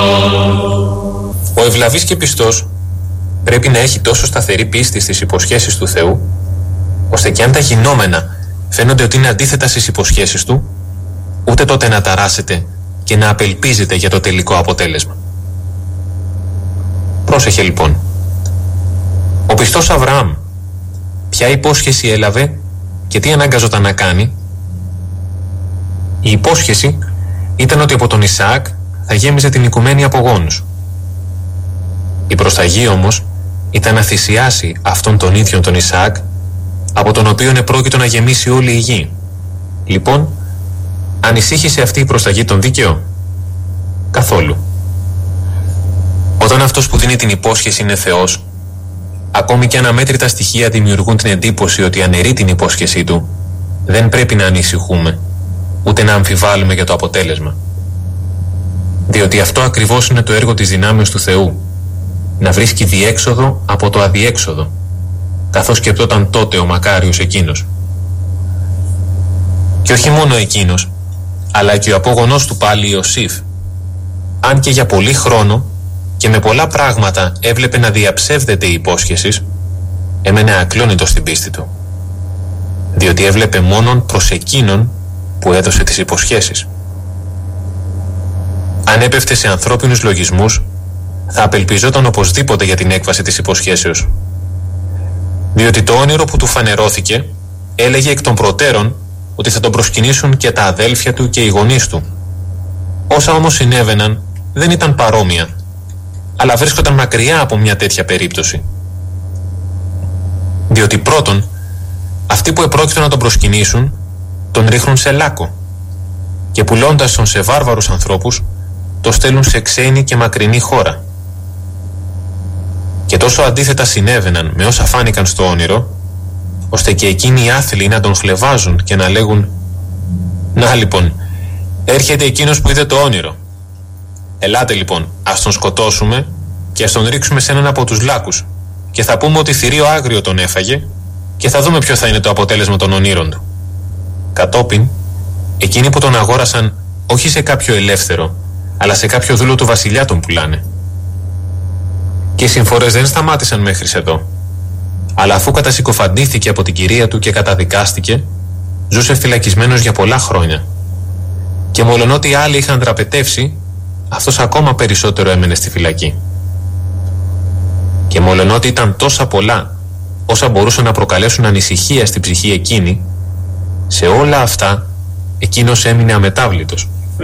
Ο ευλαβής και πιστός πρέπει να έχει τόσο σταθερή πίστη στις υποσχέσεις του Θεού, ώστε και αν τα γινόμενα φαίνονται ότι είναι αντίθετα στις υποσχέσεις του, ούτε τότε να ταράσετε και να απελπίζετε για το τελικό αποτέλεσμα. Πρόσεχε λοιπόν. Ο πιστός Αβραάμ ποια υπόσχεση έλαβε και τι ανάγκαζόταν να κάνει? Η υπόσχεση ήταν ότι από τον Ισαάκ θα γέμιζε την οικουμένη από γόνους. Η προσταγή όμως ήταν να θυσιάσει αυτόν τον ίδιο τον Ισαάκ, από τον οποίον επρόκειτο να γεμίσει όλη η γη. Λοιπόν, ανησύχησε αυτή η προσταγή τον δίκαιο? Καθόλου. Όταν αυτός που δίνει την υπόσχεση είναι Θεός, ακόμη και αν αμέτρητα στοιχεία δημιουργούν την εντύπωση ότι αναιρεί την υπόσχεσή του, δεν πρέπει να ανησυχούμε, ούτε να αμφιβάλλουμε για το αποτέλεσμα. Διότι αυτό ακριβώς είναι το έργο της δυνάμεως του Θεού, να βρίσκει διέξοδο από το αδιέξοδο, καθώς σκεπτόταν τότε ο μακάριος εκείνος. Και όχι μόνο εκείνος, αλλά και ο απόγονός του πάλι Ιωσήφ, αν και για πολύ χρόνο και με πολλά πράγματα έβλεπε να διαψεύδεται η υπόσχεση, έμενε ακλόνητος στην πίστη του, διότι έβλεπε μόνον προς εκείνον που έδωσε τις υποσχέσεις. Αν έπεφτε σε ανθρώπινους λογισμούς, θα απελπιζόταν οπωσδήποτε για την έκβαση της υποσχέσεως, διότι το όνειρο που του φανερώθηκε έλεγε εκ των προτέρων ότι θα τον προσκυνήσουν και τα αδέλφια του και οι γονείς του. Όσα όμως συνέβαιναν δεν ήταν παρόμοια, αλλά βρίσκονταν μακριά από μια τέτοια περίπτωση. Διότι πρώτον, αυτοί που επρόκειτο να τον προσκυνήσουν τον ρίχνουν σε λάκκο και πουλώντας τον σε βάρβαρους ανθρώπους το στέλνουν σε ξένη και μακρινή χώρα. Και τόσο αντίθετα συνέβαιναν με όσα φάνηκαν στο όνειρο, ώστε και εκείνοι οι άθλοι να τον χλευάζουν και να λέγουν «Να λοιπόν, έρχεται εκείνος που είδε το όνειρο. Ελάτε λοιπόν, ας τον σκοτώσουμε και ας τον ρίξουμε σε έναν από τους λάκκους και θα πούμε ότι θηρίο άγριο τον έφαγε και θα δούμε ποιο θα είναι το αποτέλεσμα των ονείρων του». Κατόπιν, εκείνοι που τον αγόρασαν όχι σε κάποιο ελεύθερο, αλλά σε κάποιο δούλο του βασιλιά τον πουλάνε. Και οι συμφορές δεν σταμάτησαν μέχρι εδώ, αλλά αφού κατασυκοφαντήθηκε από την κυρία του και καταδικάστηκε, ζούσε φυλακισμένος για πολλά χρόνια. Και μολονότι οι άλλοι είχαν δραπετεύσει, αυτός ακόμα περισσότερο έμενε στη φυλακή. Και μολονότι ήταν τόσα πολλά όσα μπορούσαν να προκαλέσουν ανησυχία στην ψυχή εκείνη, σε όλα αυτά εκείνος έμεινε αμετάβλητος.